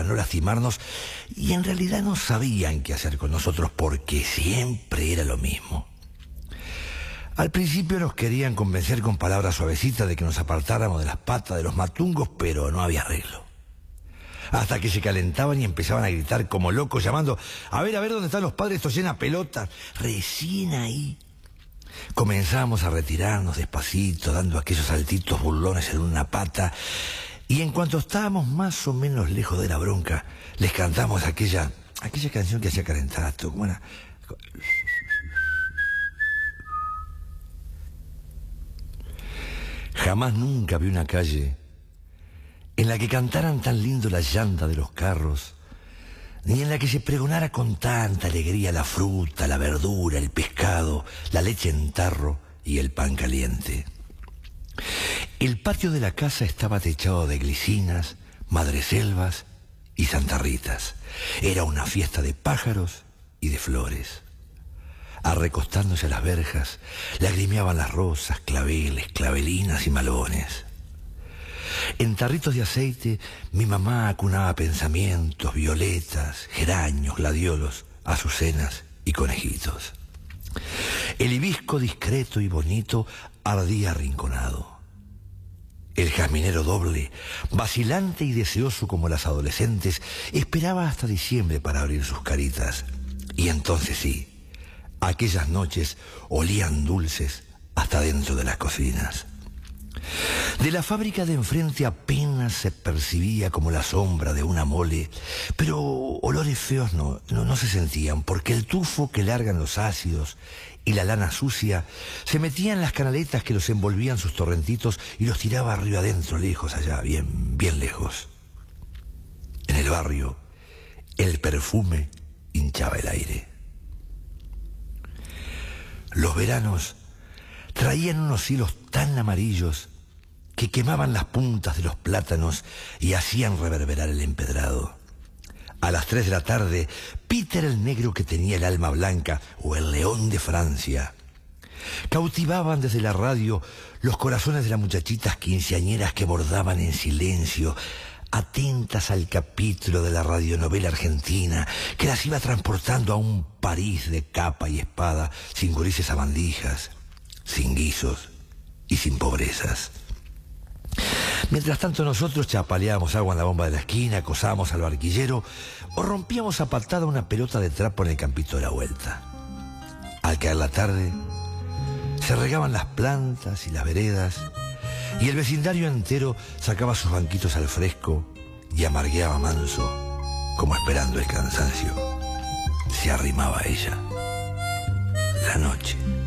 no lastimarnos y en realidad no sabían qué hacer con nosotros porque siempre era lo mismo. Al principio nos querían convencer con palabras suavecitas de que nos apartáramos de las patas de los matungos, pero no había arreglo. Hasta que se calentaban y empezaban a gritar como locos, llamando, a ver, ¿dónde están los padres? Esto llena pelotas. Recién ahí comenzamos a retirarnos despacito, dando aquellos saltitos burlones en una pata, y en cuanto estábamos más o menos lejos de la bronca, les cantamos aquella canción que hacía calentar. ¿Cómo era? Jamás nunca vi una calle en la que cantaran tan lindo la llanta de los carros, ni en la que se pregonara con tanta alegría la fruta, la verdura, el pescado, la leche en tarro y el pan caliente. El patio de la casa estaba techado de glicinas, madreselvas y santarritas. Era una fiesta de pájaros y de flores. Arrecostándose a las verjas, lagrimeaban las rosas, claveles, clavelinas y malones. En tarritos de aceite, mi mamá acunaba pensamientos, violetas, geranios, gladiolos, azucenas y conejitos. El hibisco discreto y bonito ardía arrinconado. El jazminero doble, vacilante y deseoso como las adolescentes, esperaba hasta diciembre para abrir sus caritas. Y entonces sí, aquellas noches olían dulces hasta dentro de las cocinas. De la fábrica de enfrente apenas se percibía como la sombra de una mole, pero olores feos no se sentían, porque el tufo que largan los ácidos y la lana sucia se metía en las canaletas que los envolvían sus torrentitos y los tiraba arriba adentro, lejos allá, bien lejos. En el barrio, el perfume hinchaba el aire. Los veranos traían unos cielos tan amarillos que quemaban las puntas de los plátanos y hacían reverberar el empedrado. A las 3 de la tarde, Peter el negro que tenía el alma blanca, o el león de Francia, cautivaban desde la radio los corazones de las muchachitas quinceañeras que bordaban en silencio, atentas al capítulo de la radionovela argentina que las iba transportando a un París de capa y espada, sin gurises sabandijas, sin guisos y sin pobrezas. Mientras tanto nosotros chapaleábamos agua en la bomba de la esquina, acosábamos al barquillero o rompíamos a patada una pelota de trapo en el campito de la vuelta. Al caer la tarde, se regaban las plantas y las veredas y el vecindario entero sacaba sus banquitos al fresco y amargueaba manso, como esperando el cansancio. Se arrimaba a ella. La noche.